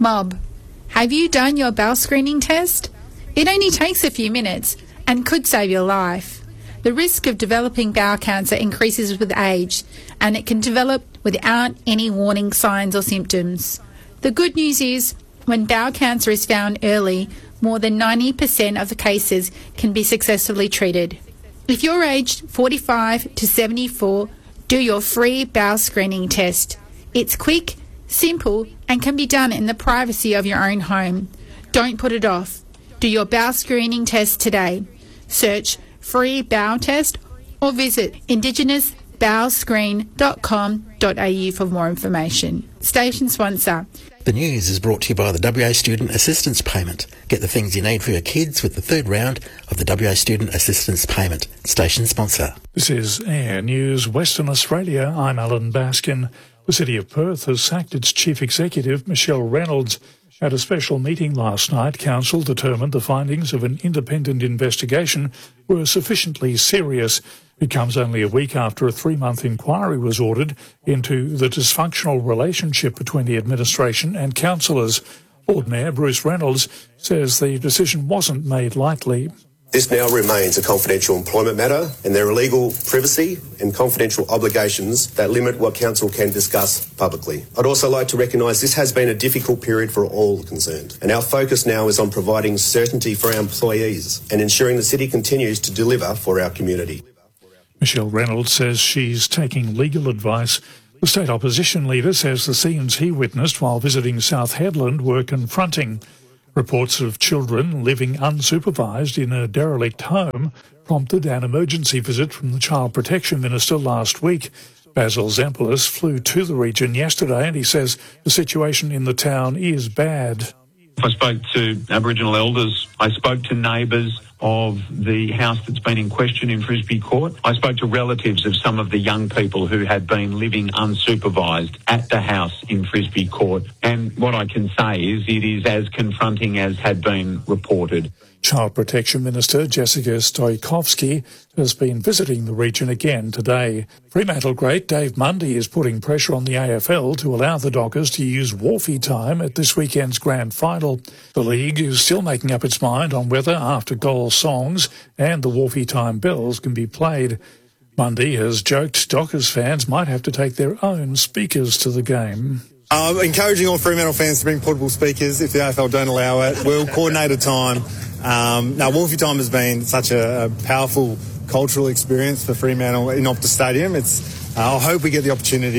mob. Have you done your bowel screening test? It only takes a few minutes and could save your life. The risk of developing bowel cancer increases with age, and it can develop without any warning signs or symptoms. The good news is, when bowel cancer is found early, more than 90% of the cases can be successfully treated. If you're aged 45 to 74, do your free bowel screening test. It's quick, simple, and can be done in the privacy of your own home. Don't put it off. Do your bowel screening test today. Search free bowel test or visit indigenousbowelscreen.com.au for more information. Station sponsor. The news is brought to you by the WA Student Assistance Payment. Get the things you need for your kids with the third round of the WA Student Assistance Payment. Station sponsor. This is Air News Western Australia. I'm Alan Baskin. The City of Perth has sacked its Chief Executive, Michelle Reynolds. At a special meeting last night, Council determined the findings of an independent investigation were sufficiently serious. It comes only a week after a 3-month inquiry was ordered into the dysfunctional relationship between the administration and councillors. Lord Mayor Bruce Reynolds says the decision wasn't made lightly. This now remains a confidential employment matter, and there are legal privacy and confidential obligations that limit what Council can discuss publicly. I'd also like to recognise this has been a difficult period for all concerned, and our focus now is on providing certainty for our employees and ensuring the City continues to deliver for our community. Michelle Reynolds says she's taking legal advice. The state opposition leader says the scenes he witnessed while visiting South Hedland were confronting. Reports of children living unsupervised in a derelict home prompted an emergency visit from the Child Protection Minister last week. Basil Zampelis flew to the region yesterday and he says the situation in the town is bad. I spoke to Aboriginal elders. I spoke to neighbours of the house that's been in question in Frisbee Court. I spoke to relatives of some of the young people who had been living unsupervised at the house in Frisbee Court. And what I can say is it is as confronting as had been reported. Child Protection Minister Jessica Stoikovsky has been visiting the region again today. Fremantle great Dave Mundy is putting pressure on the AFL to allow the Dockers to use Wharfie time at this weekend's grand final. The league is still making up its mind on whether after-goal songs and the Wharfie time bells can be played. Mundy has joked Dockers fans might have to take their own speakers to the game. Encouraging all Fremantle fans to bring portable speakers if the AFL don't allow it. We'll coordinate a time. Now, Wharfie time has been such a powerful cultural experience for Fremantle in Optus Stadium. I hope we get the opportunity